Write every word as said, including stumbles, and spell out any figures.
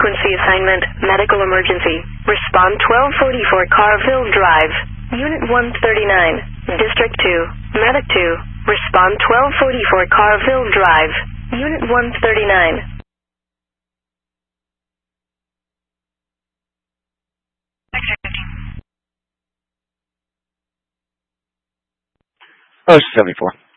frequency assignment, medical emergency. Respond twelve forty-four Carville Drive. Unit one thirty-nine, District two, Medic two. Respond twelve forty-four Carville Drive. Unit one thirty-nine. Oh, seventy-four.